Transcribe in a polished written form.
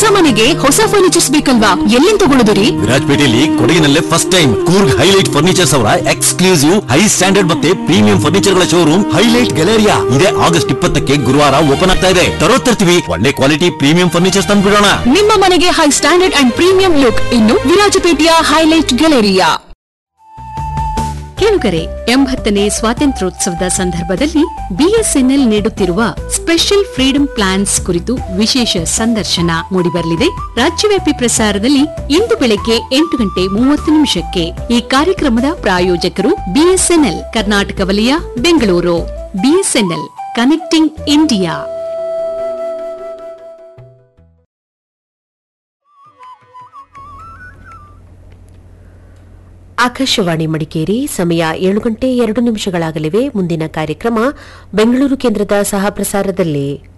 ಮನೆಗೆ ಹೊಸ ಫರ್ನಿಚರ್ಸ್ ಬೇಕಲ್ವಾ? ಎಲ್ಲಿಂದ ತಗೊಳ್ಳೋದ್ರಿ? ವಿರಾಜಪೇಟೆಯಲ್ಲಿ ಕೊಡಗಿನಲ್ಲೇ first time Coorg highlight furnitures ಅವರ ಎಕ್ಸ್ಕ್ಲೂಸಿವ್ ಹೈ ಸ್ಟ್ಯಾಂಡರ್ಡ್ ಮತ್ತೆ ಪ್ರೀಮಿಯಂ ಫರ್ನಿಚರ್ ಗಳ ಶೋರೂಮ್ ಹೈಲೈಟ್ ಗ್ಯಾಲರಿಯಾ ಇದೆ. ಆಗಸ್ಟ್ 20ಕ್ಕೆ ಗುರುವಾರ ಓಪನ್ ಆಗ್ತಾ ಇದೆ. ತರ್ತೀವಿ ಒಳ್ಳೆ ಕ್ವಾಲಿಟಿ ಪ್ರೀಮಿಯಂ ಫರ್ನಿಚರ್ಸ್ ತಂದ್ಬಿಡೋಣ. ನಿಮ್ಮ ಮನೆಗೆ high standard and premium look ಇನ್ನು ವಿರಾಜಪೇಟೆಯ ಹೈಲೈಟ್ ಗ್ಯಾಲರಿಯಾ. ಕೇಳುಗರೆ, 80ನೇ ಸ್ವಾತಂತ್ರ್ಯೋತ್ಸವದ ಸಂದರ್ಭದಲ್ಲಿ ಬಿಎಸ್ಎನ್ಎಲ್ ನೀಡುತ್ತಿರುವ ಸ್ಪೆಷಲ್ ಫ್ರೀಡಂ ಪ್ಲಾನ್ಸ್ ಕುರಿತು ವಿಶೇಷ ಸಂದರ್ಶನ ಮೂಡಿಬರಲಿದೆ. ರಾಜ್ಯವ್ಯಾಪಿ ಪ್ರಸಾರದಲ್ಲಿ ಇಂದು ಬೆಳಗ್ಗೆ 8:30 ಈ ಕಾರ್ಯಕ್ರಮದ ಪ್ರಾಯೋಜಕರು ಬಿಎಸ್ಎನ್ಎಲ್ ಕರ್ನಾಟಕ ವಲಯ, Bengaluru. BSNL, connecting India. Akashvani Madikeri, ಸಮಯ 7:02 ಮುಂದಿನ ಕಾರ್ಯಕ್ರಮ ಬೆಂಗಳೂರು ಕೇಂದ್ರದ ಸಹ ಪ್ರಸಾರದಲ್ಲಿ.